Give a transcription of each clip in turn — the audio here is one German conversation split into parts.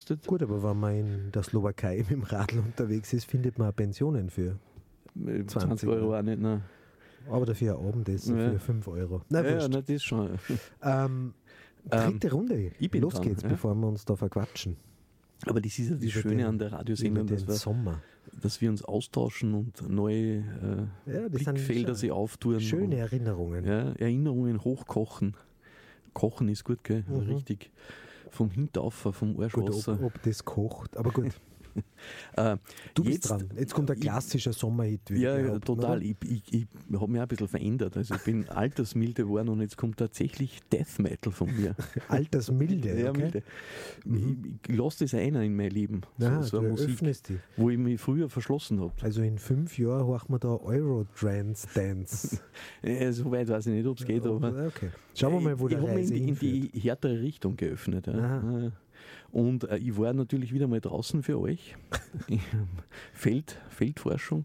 kostet. Gut, aber wenn man in der Slowakei mit dem Radl unterwegs ist, findet man auch Pensionen für 20 Euro auch nicht, nein. aber dafür ein Abendessen für 5 Euro. Nein, Ja, wurscht. nein, das schon. Dritte Runde. ich bin Los dran, geht's, ja. bevor wir uns da verquatschen. Aber das ist ja das Über Schöne den- an der Über Radiosendung, den Sommer. dass wir uns austauschen und neue das sind Blickfelder sich auftun. Schöne und, Erinnerungen. ja, Erinnerungen hochkochen. Kochen ist gut, gell? Richtig. Vom Hintaufer, vom Gut, Arschwasser. ob das kocht, aber gut. Äh, Du bist dran. Jetzt kommt ein klassischer Sommerhit. würde Ja, ich ja, behaupten, total. oder? Ich habe mich auch ein bisschen verändert. Also ich bin altersmilde geworden und jetzt kommt tatsächlich Death Metal von mir. Altersmilde. Ja, Okay? milde. Ich lasse das einer in mein Leben. Ja, so du eine Musik, öffnest die. wo ich mich früher verschlossen habe. Also in 5 Jahren horchen wir da Eurotrance Dance. So weit weiß ich nicht, ob es geht, aber Okay. Schauen wir mal, wo ich der habe mich Reise in hinführt. die härtere Richtung geöffnet. Ja. Aha. Und ich war natürlich wieder mal draußen für euch. Feldforschung.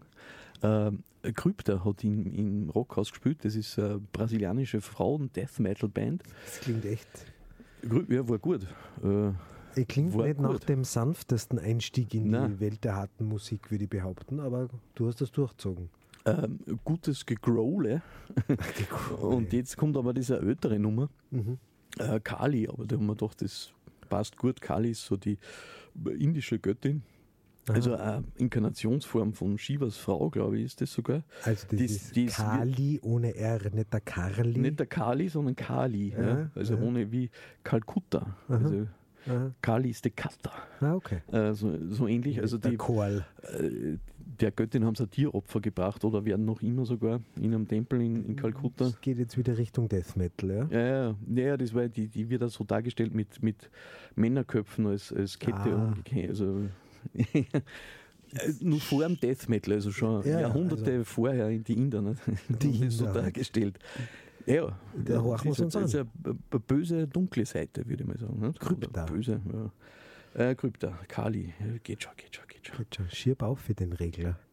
Krypta hat im Rockhaus gespielt. Das ist eine brasilianische Frauen-Death-Metal-Band. Das klingt echt. Ja, war gut. Klingt War nicht nach gut. dem sanftesten Einstieg in Nein. die Welt der harten Musik, würde ich behaupten, aber du hast das durchgezogen. Gutes Gegrowle. Und jetzt kommt aber diese ältere Nummer. Kali, aber da haben wir gedacht, das passt gut. Kali ist so die indische Göttin. Also eine Inkarnationsform von Shivas Frau, glaube ich, ist das sogar. Also das ist die Kali ohne R, nicht der Karli. nicht der Kali, sondern Kali. Ja. Also ohne wie Kalkutta. Also Kali ist die Kata. Okay. So ähnlich. Also der die, Koal. der Göttin haben sie ein Tieropfer gebracht oder werden noch immer sogar in einem Tempel in Kalkutta. Das geht jetzt wieder Richtung Death Metal, ja? Ja, das war die wird auch so dargestellt mit Männerköpfen als Kette umgekehrt. Also nur vor dem Death Metal, also schon Jahrhunderte vorher in die Inder, ne? Die haben das so Inder. dargestellt. Ja, Da horchen wir uns das ist an. eine böse, dunkle Seite, würde ich mal sagen. Ne? Krypta. Oder böse, ja. Krypta, Kali, geht schon. Geht schon. Schieb auf für den Regler.